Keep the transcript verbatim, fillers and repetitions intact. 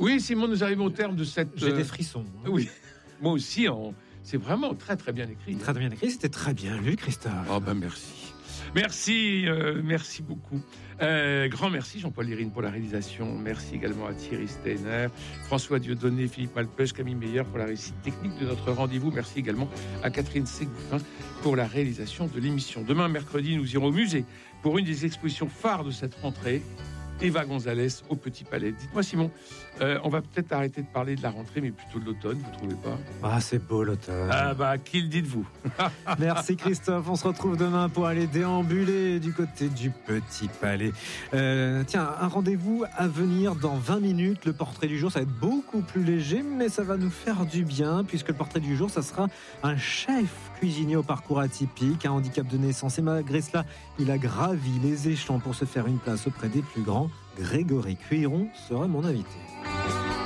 Oui, Simon, nous arrivons au terme de cette... J'ai euh, des frissons. Hein. Oui, moi aussi, on... c'est vraiment très très bien écrit. Très bien écrit, c'était très bien lu, Christophe. Oh ben merci. Merci, euh, merci beaucoup. Euh, grand merci Jean-Paul Lérine pour la réalisation. Merci également à Thierry Steiner, François Dieudonné, Philippe Malpeuch, Camille Meyer pour la réussite technique de notre rendez-vous. Merci également à Catherine Ségouffin pour la réalisation de l'émission. Demain, mercredi, nous irons au musée pour une des expositions phares de cette rentrée. Eva Gonzalez au Petit Palais. Dites-moi Simon, euh, on va peut-être arrêter de parler de la rentrée, mais plutôt de l'automne, vous trouvez pas? Ah, c'est beau l'automne. Ah bah, qui le dites-vous? Merci Christophe, on se retrouve demain pour aller déambuler du côté du Petit Palais. Euh, tiens, un rendez-vous à venir dans vingt minutes. Le portrait du jour, ça va être beaucoup plus léger, mais ça va nous faire du bien, puisque le portrait du jour, ça sera un chef cuisinier au parcours atypique, un handicap de naissance. Et malgré cela, il a gravi les échelons pour se faire une place auprès des plus grands. Grégory Cuiron sera mon invité.